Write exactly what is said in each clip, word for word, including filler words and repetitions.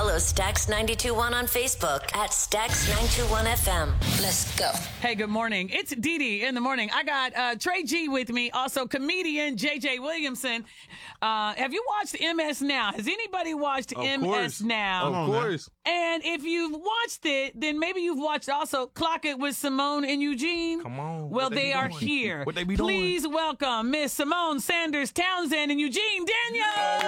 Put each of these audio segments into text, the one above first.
Follow Stax ninety-two point one on Facebook at Stax nine two one F M. Let's go. Hey, good morning. It's Dee Dee in the morning. I got uh, Trey G with me, also comedian J J Williamson. Uh, have you watched M S Now? Has anybody watched Of M S course. Now? Of course. And if you've watched it, then maybe you've watched also Clock It with Simone and Eugene. Come on. Well, What they they, be are doing? here. What they be doing? Please welcome Miss Simone Sanders Townsend and Eugene Daniel.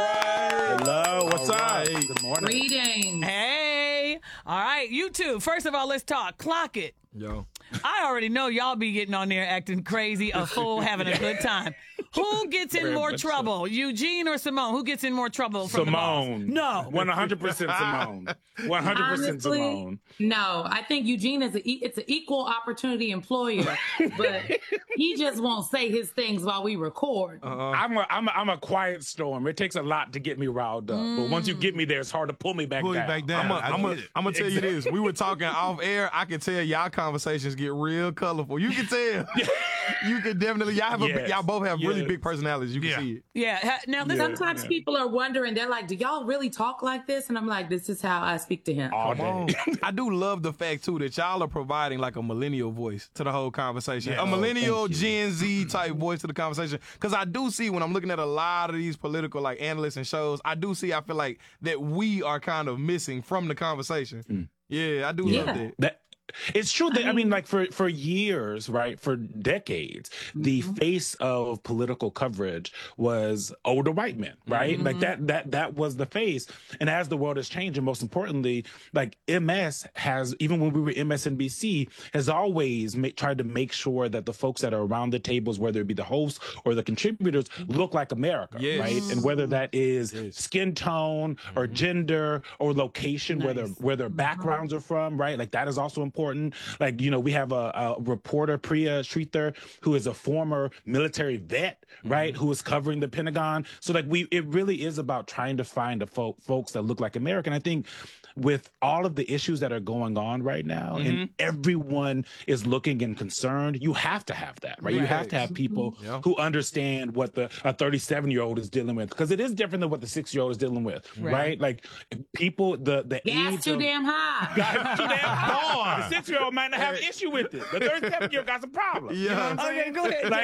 Hello, what's All up? right. Good morning. Greetings. Hey. All right, you two. First of all, let's talk. Clock It. Yo. I already know y'all be getting on there acting crazy, a fool, having a good time. Who gets in Very more much so. trouble, Eugene or Simone? Who gets in more trouble from Simone. the boss? No. one hundred percent Simone. one hundred percent Honestly, Simone. no, I think Eugene is a, e- it's an equal opportunity employer, but he just won't say his things while we record. Uh-uh. I'm a, I'm a, I'm a quiet storm. It takes a lot to get me riled up. But once you get me there, it's hard to pull me back Pull you down. back down. I'm I going get it. to tell you this. We were talking off air. I can tell y'all conversations get real colorful. You can tell. You can definitely. Y'all have a, Yes. y'all both have really Yes. big personalities. You can Yeah. see it. Yeah. ha- Now, this, Sometimes yeah. people are wondering, they're like, do y'all really talk like this? And I'm like, this is how I speak to him. All Come on. day. I do love the fact too that y'all are providing like a millennial voice to the whole conversation. Yeah. A millennial thank you. Gen Z type voice to the conversation. Because I do see when I'm looking at a lot of these political like analysts and shows, I do see I feel like that we are kind of missing from the conversation. Yeah, I do Yeah. love that. That it's true that I mean, like for for years, right, for decades, the face of political coverage was older white men, right? Like that that that was the face. And as the world has changed, and most importantly, like M S has, even when we were M S N B C, has always ma- tried to make sure that the folks that are around the tables, whether it be the hosts or the contributors, look like America, Yes. right? And whether that is Yes. skin tone or gender or location, where their Nice. where their backgrounds are from, right? Like that is also important. Like, you know, we have a, a reporter, Priya Sridhar, who is a former military vet, right? Who is covering the Pentagon. So like we, it really is about trying to find the fo- folks that look like American. I think with all of the issues that are going on right now, and everyone is looking and concerned, you have to have that, right? You have to have people Yeah. who understand what the a thirty-seven year old is dealing with, because it is different than what the six year old is dealing with, Right. right? Like people, the the Gas age too of, damn high. Guys, too damn hard. The six year old might not have an issue with it. The thirty-seven year old got some problems. You know Yeah. what I'm saying? go ahead.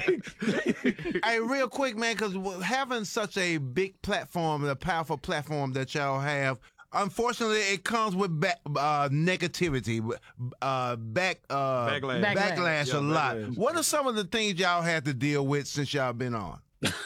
Like, Hey, real quick, man, because having such a big platform, a powerful platform that y'all have, unfortunately, it comes with back, uh, negativity, uh, back, uh, Backlash. backlash, Backlash. a Yeah, lot. backlash. What are some of the things y'all had to deal with since y'all been on?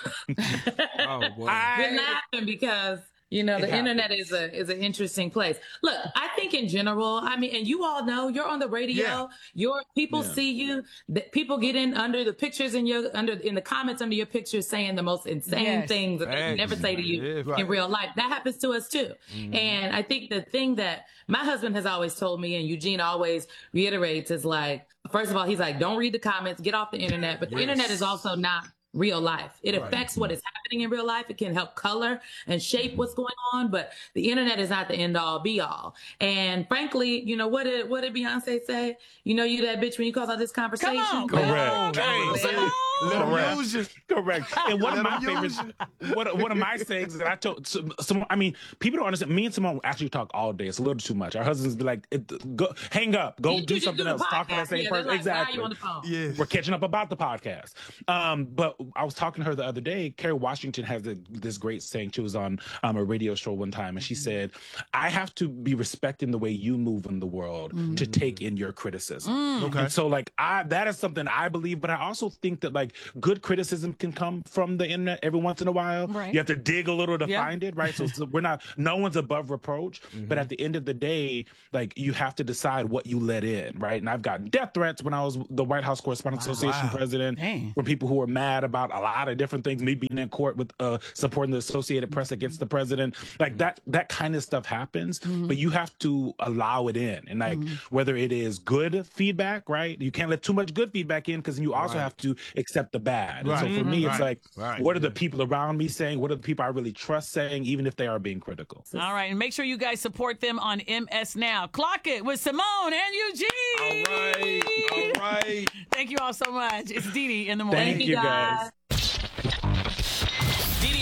Oh boy. We're laughing because you know the It internet is a is an interesting place. Look, I think in general, I mean, and you all know you're on the radio. Yeah. Your people Yeah. see you. That people get in under the pictures in your under in the comments under your pictures saying the most insane Yes. things that they Facts. never say to you Yeah, right. in real life. That happens to us too. And I think the thing that my husband has always told me, and Eugene always reiterates, is like, first of all, he's like, don't read the comments, get off the internet. But the internet is also not real life. It affects what is happening in real life. It can help color and shape what's going on, but the internet is not the end all be all. And frankly, you know, what did what did Beyonce say? You know, you that bitch when you cause all this conversation. Come on. Correct. Come on, Hey, Simone. Let 'em Correct. use you. Correct. And one of Let my 'em favorites, use one, one of my sayings that I told some, some, I mean, people don't understand. Me and Simone actually talk all day. It's a little too much. Our husbands be like, it, go, hang up, go You do just something do the else. Talk to that podcast. same Yeah, person. they're like, why are Exactly. you on the phone? Yes. We're catching up about the podcast. Um, but I was talking to her the other day. Kerry Washington has a, this great saying. She was on um, a radio show one time, and she said, I have to be respecting the way you move in the world to take in your criticism. Okay. And so, like, I that is something I believe, but I also think that, like, good criticism can come from the internet every once in a while. Right. You have to dig a little to Yeah. find it, right? So, so we're not, no one's above reproach, but at the end of the day, like, you have to decide what you let in, right? And I've gotten death threats when I was the White House Correspondents Association Wow. president, Dang. from people who were mad about a lot of different things, me being in court with uh, supporting the Associated Press against the president. Like, that that kind of stuff happens, but you have to allow it in. And, like, whether it is good feedback, right? You can't let too much good feedback in, because you also Right. have to accept the bad. And Right. so for me, it's Right. like, Right. what are the people around me saying? What are the people I really trust saying, even if they are being critical? All right, and make sure you guys support them on M S Now. Clock It with Simone and Eugene. All right. All right. Thank you all so much. It's Dee Dee in the morning. Thank you, guys. Dee Dee in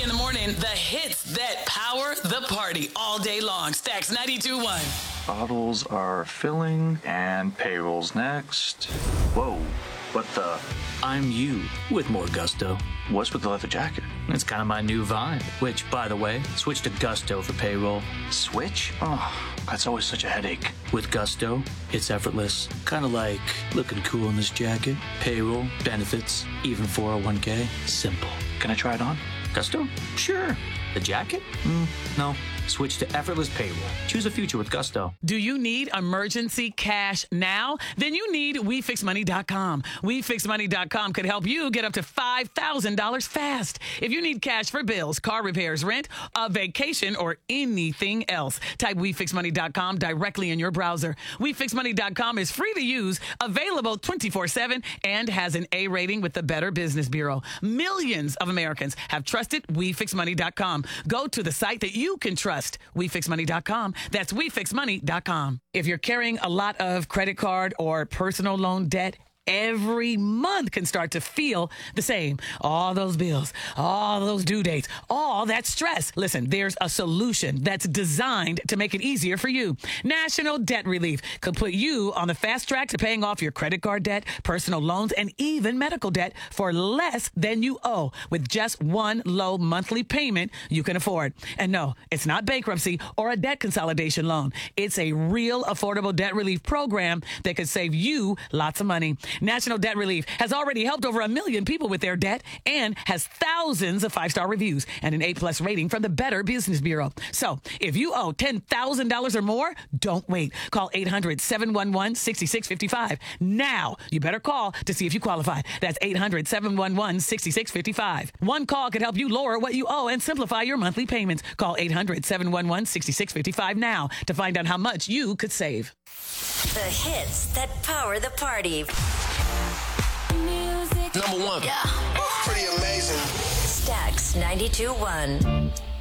in the morning, the hits that power the party all day long. Stacks ninety-two point one. Bottles are filling and payroll's next. Whoa, what the? I'm you with more gusto. What's with the leather jacket? It's kind of my new vibe, which, by the way, switch to Gusto for payroll. Switch? Oh, that's always such a headache. With Gusto, it's effortless. Kind of like looking cool in this jacket. Payroll, benefits, even four oh one k. Simple. Can I try it on? Gusto? Sure. The jacket? Mm, no. Switch to effortless payroll. Choose a future with Gusto. Do you need emergency cash now? Then you need we fix money dot com. we fix money dot com could help you get up to five thousand dollars fast. If you need cash for bills, car repairs, rent, a vacation, or anything else, type we fix money dot com directly in your browser. we fix money dot com is free to use, available twenty-four seven, and has an A rating with the Better Business Bureau. Millions of Americans have trusted we fix money dot com. Go to the site that you can trust. we fix money dot com. That's we fix money dot com. If you're carrying a lot of credit card or personal loan debt, every month can start to feel the same. All those bills, all those due dates, all that stress. Listen, there's a solution that's designed to make it easier for you. National Debt Relief could put you on the fast track to paying off your credit card debt, personal loans, and even medical debt for less than you owe with just one low monthly payment you can afford. And no, it's not bankruptcy or a debt consolidation loan. It's a real affordable debt relief program that could save you lots of money. National Debt Relief has already helped over a million people with their debt and has thousands of five-star reviews and an A-plus rating from the Better Business Bureau. So if you owe ten thousand dollars or more, don't wait. Call eight hundred, seven one one, six six five five. Now, you better call to see if you qualify. That's eight hundred, seven one one, six six five five. One call could help you lower what you owe and simplify your monthly payments. Call eight hundred, seven one one, six six five five now to find out how much you could save. The hits that power the party. Number one. Yeah. Pretty amazing. Stacks ninety-two point one.